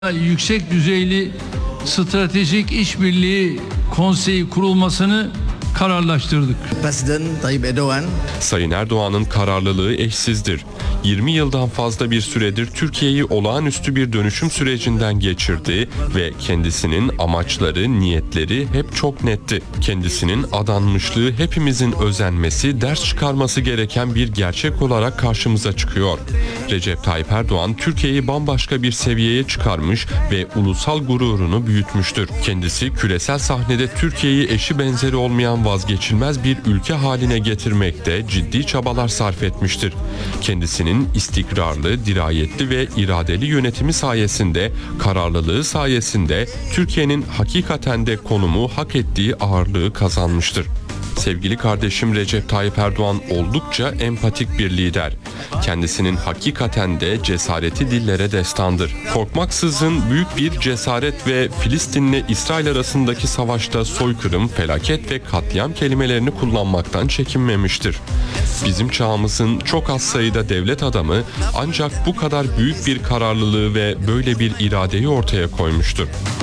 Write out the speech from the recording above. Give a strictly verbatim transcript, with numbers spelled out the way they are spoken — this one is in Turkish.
Yüksek düzeyli stratejik işbirliği konseyi kurulmasını kararlaştırdık. President Tayyip Erdoğan Sayın Erdoğan'ın kararlılığı eşsizdir. yirmi yıldan fazla bir süredir Türkiye'yi olağanüstü bir dönüşüm sürecinden geçirdi ve kendisinin amaçları, niyetleri hep çok netti. Kendisinin adanmışlığı hepimizin özenmesi, ders çıkarması gereken bir gerçek olarak karşımıza çıkıyor. Recep Tayyip Erdoğan Türkiye'yi bambaşka bir seviyeye çıkarmış ve ulusal gururunu büyütmüştür. Kendisi küresel sahnede Türkiye'yi eşi benzeri olmayan vazgeçilmez bir ülke haline getirmekte ciddi çabalar sarf etmiştir. Kendisinin istikrarlı, dirayetli ve iradeli yönetimi sayesinde, kararlılığı sayesinde Türkiye'nin hakikaten de konumu hak ettiği ağırlığı kazanmıştır. Sevgili kardeşim Recep Tayyip Erdoğan oldukça empatik bir lider. Kendisinin hakikaten de cesareti dillere destandır. Korkmaksızın büyük bir cesaret ve Filistin'le İsrail arasındaki savaşta soykırım, felaket ve katliam kelimelerini kullanmaktan çekinmemiştir. Bizim çağımızın çok az sayıda devlet adamı ancak bu kadar büyük bir kararlılığı ve böyle bir iradeyi ortaya koymuştur.